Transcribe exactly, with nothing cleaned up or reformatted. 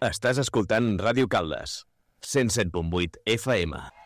Estàs escoltant Ràdio Caldes, cent set punt vuit F M.